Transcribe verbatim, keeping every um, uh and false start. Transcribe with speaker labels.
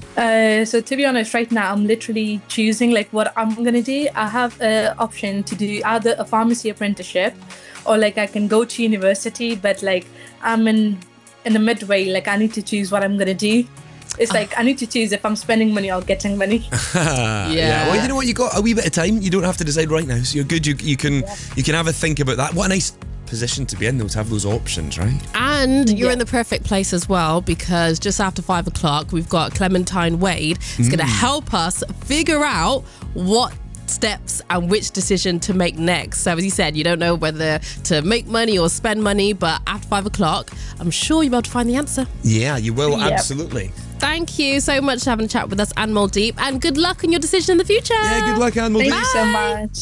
Speaker 1: Uh, so to be honest, right now I'm literally choosing like what I'm gonna do. I have an option to do either a pharmacy apprenticeship, or like I can go to university. But like I'm in in the midway. Like I need to choose what I'm gonna do. It's like I need to choose if I'm spending money or getting money.
Speaker 2: yeah. yeah. Well, you know what? You got a wee bit of time. You don't have to decide right now. So you're good. You you can yeah. you can have a think about that. What a nice position to be in, though, to have those options, right?
Speaker 3: And you're
Speaker 1: Yeah.
Speaker 3: in the perfect place as well, because just after five o'clock, we've got Clementine Wade. It's mm. going to help us figure out what steps and which decision to make next. So as you said, you don't know whether to make money or spend money, but after five o'clock, I'm sure you'll be able to find the answer.
Speaker 2: Yeah, you will,
Speaker 1: Yep.
Speaker 2: absolutely.
Speaker 3: Thank you so much for having a chat with us, Anmol Deep, and good luck on your decision in the future.
Speaker 2: Yeah, good luck, Anmol
Speaker 1: Thank
Speaker 2: Deep.
Speaker 1: you so much.